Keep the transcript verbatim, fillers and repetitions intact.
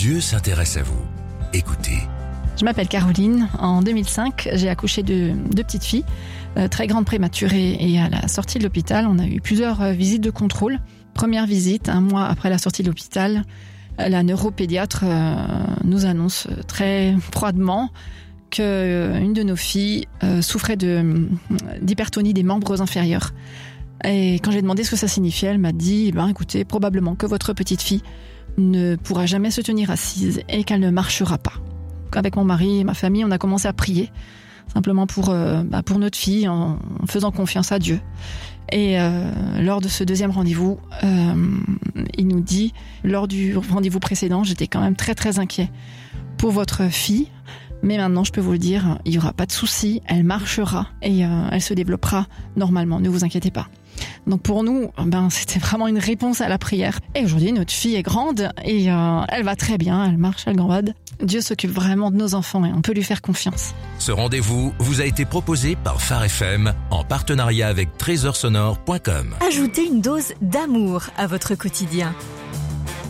Dieu s'intéresse à vous. Écoutez. Je m'appelle Caroline. En deux mille cinq, j'ai accouché de deux petites filles, euh, très grandes prématurées. Et à la sortie de l'hôpital, on a eu plusieurs euh, visites de contrôle. Première visite, un mois après la sortie de l'hôpital, la neuropédiatre euh, nous annonce très froidement qu'une euh, de nos filles euh, souffrait de, d'hypertonie des membres inférieurs. Et quand j'ai demandé ce que ça signifiait, elle m'a dit eh ben, écoutez, probablement que votre petite fille ne pourra jamais se tenir assise et qu'elle ne marchera pas. Avec mon mari et ma famille, on a commencé à prier, simplement pour, euh, bah, pour notre fille, en, en faisant confiance à Dieu. Et euh, lors de ce deuxième rendez-vous, euh, il nous dit, lors du rendez-vous précédent, j'étais quand même très très inquiet pour votre fille, mais maintenant je peux vous le dire, il n'y aura pas de souci, elle marchera et euh, elle se développera normalement, ne vous inquiétez pas. Donc pour nous, ben, c'était vraiment une réponse à la prière. Et aujourd'hui, notre fille est grande et euh, elle va très bien, elle marche, elle gambade. Dieu s'occupe vraiment de nos enfants et on peut lui faire confiance. Ce rendez-vous vous a été proposé par Phare F M en partenariat avec trésor sonore point com. Ajoutez une dose d'amour à votre quotidien.